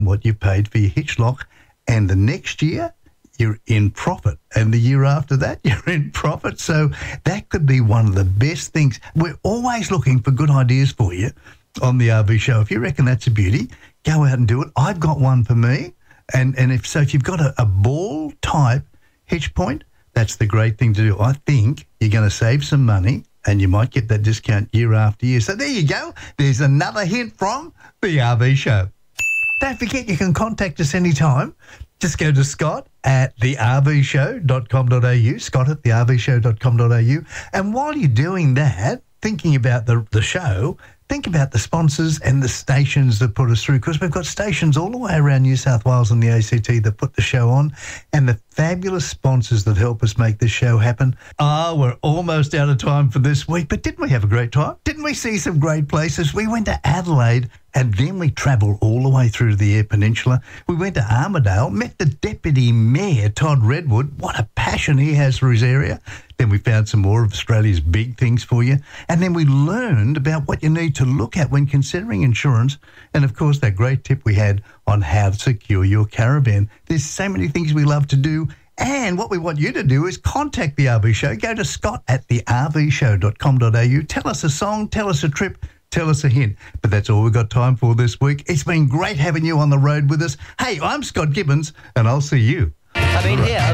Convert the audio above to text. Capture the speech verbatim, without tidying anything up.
what you paid for your hitch lock, and the next year you're in profit, and the year after that you're in profit. So that could be one of the best things. We're always looking for good ideas for you on the R V Show. If you reckon that's a beauty, go out and do it. I've got one for me, and, and if so, if you've got a, a ball-type hitch point, that's the great thing to do. I think you're going to save some money, and you might get that discount year after year. So there you go. There's another hint from the R V Show. Don't forget, you can contact us anytime. Just go to Scott at the r v show dot com dot a u, Scott at the r v show dot com dot a u. And while you're doing that, thinking about the, the show, think about the sponsors and the stations that put us through, because we've got stations all the way around New South Wales and the A C T that put the show on, and the fabulous sponsors that help us make this show happen. Ah, oh, we're almost out of time for this week, but didn't we have a great time? Didn't we see some great places? We went to Adelaide, and then we travelled all the way through to the Eyre Peninsula. We went to Armidale, met the Deputy Mayor, Todd Redwood. What a passion he has for his area. Then we found some more of Australia's big things for you. And then we learned about what you need to look at when considering insurance. And, of course, that great tip we had on how to secure your caravan. There's so many things we love to do. And what we want you to do is contact the R V Show. Go to Scott at the r v show dot com dot a u. Tell us a song, tell us a trip, tell us a hint. But that's all we've got time for this week. It's been great having you on the road with us. Hey, I'm Scott Gibbons, and I'll see you. I mean, here...